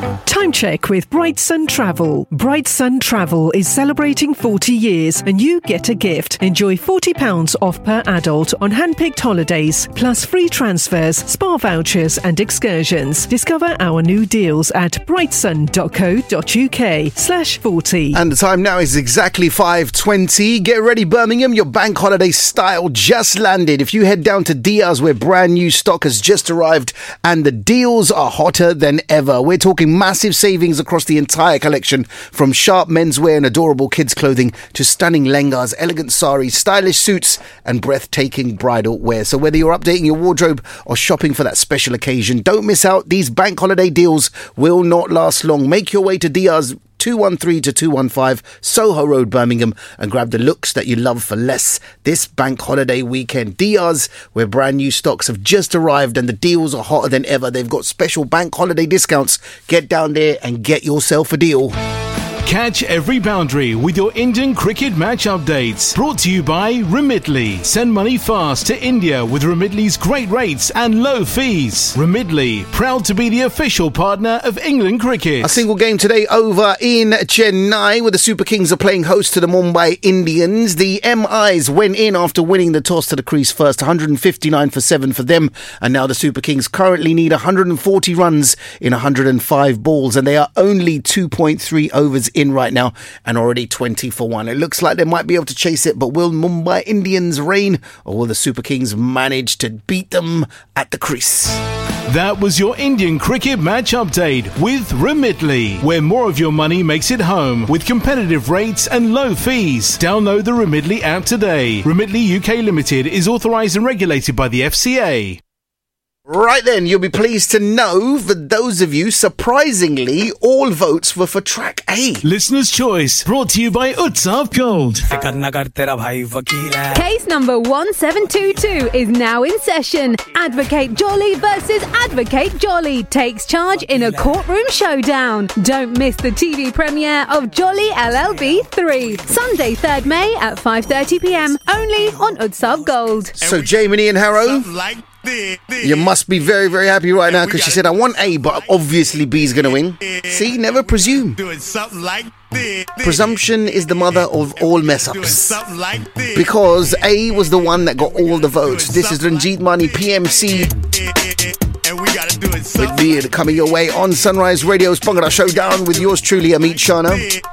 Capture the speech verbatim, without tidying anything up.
Time check with Bright Sun Travel. Bright Sun Travel is celebrating forty years and you get a gift. Enjoy forty pounds off per adult on hand-picked holidays, plus free transfers, spa vouchers and excursions. Discover our new deals at brightsun.co.uk slash 40. And the time now is exactly five twenty. Get ready, Birmingham. Your bank holiday style just landed. If you head down to Diaz, where brand new stock has just arrived and the deals are hotter than ever. We're talking massive savings across the entire collection, from sharp menswear and adorable kids clothing to stunning lengas, elegant saris, stylish suits and breathtaking bridal wear. So whether you're updating your wardrobe or shopping for that special occasion, don't miss out. These bank holiday deals will not last long. Make your way to Diaz, two one three to two one five Soho Road, Birmingham, and grab the looks that you love for less this bank holiday weekend. Diaz, where brand new stocks have just arrived and the deals are hotter than ever. They've got special bank holiday discounts. Get down there and get yourself a deal. Catch every boundary with your Indian cricket match updates. Brought to you by Remitly. Send money fast to India with Remitly's great rates and low fees. Remitly, proud to be the official partner of England cricket. A single game today over in Chennai, where the Super Kings are playing host to the Mumbai Indians. The M Is went in after winning the toss to the crease first, one hundred fifty-nine for seven for them. And now the Super Kings currently need one hundred forty runs in one hundred five balls, and they are only two point three overs in right now and already twenty for one. It looks like they might be able to chase it, but will Mumbai Indians reign, or will the Super Kings manage to beat them at the crease? That was your Indian cricket match update with Remitly, where more of your money makes it home with competitive rates and low fees. Download the Remitly app today. Remitly U K Limited is authorised and regulated by the F C A. Right then, you'll be pleased to know, for those of you, surprisingly, all votes were for track A. Listener's Choice, brought to you by Utsav Gold. Case number one seven two two is now in session. Advocate Jolly versus Advocate Jolly takes charge in a courtroom showdown. Don't miss the T V premiere of Jolly L L B three, Sunday third May at five thirty p m, only on Utsav Gold. So, Jamie and Harrow, you must be very, very happy right now, because she said, I want A, but obviously B's going to win. See, never presume. Presumption is the mother of all mess-ups. Because A was the one that got all the votes. This is Ranjit Mani, P M C. With me coming your way on Sunrise Radio's Bhangra Showdown with yours truly, Amit Shana.